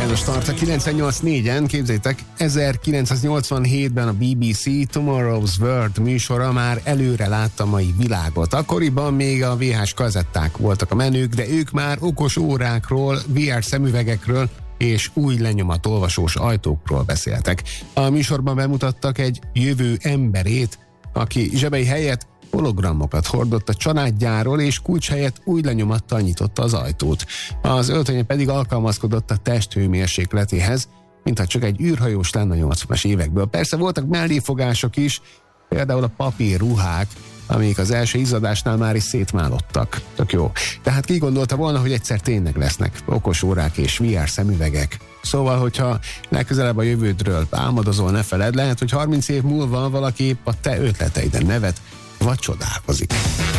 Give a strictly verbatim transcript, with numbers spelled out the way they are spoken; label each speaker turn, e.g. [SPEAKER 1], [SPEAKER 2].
[SPEAKER 1] János Start a kilencvennyolc négyen, képzeljétek, ezerkilencszáznyolcvanhétben a bé bé cé Tomorrow's World műsora már előre látta a mai világot. Akkoriban még a vé há es kazetták voltak a menők, de ők már okos órákról, vé er szemüvegekről és új lenyomatolvasós ajtókról beszéltek. A műsorban bemutattak egy jövő emberét, aki zsebei helyett hologramokat hordott a családjáról, és kulcs helyett új lenyomattal nyitotta az ajtót. Az öltönye pedig alkalmazkodott a test hőmérsékletéhez, mintha csak egy űrhajós lenne a nyolcvanas évekből. Persze voltak melléfogások is, például a papírruhák, amik az első izzadásnál már is szétmálottak. Tök jó. Tehát ki gondolta volna, hogy egyszer tényleg lesznek okos órák és vé er szemüvegek. Szóval, hogyha legközelebb a jövődről álmodozol, ne feled, lehet, hogy harminc év múlva valaki épp a te ötleteiden nevet, vagy csodálkozik.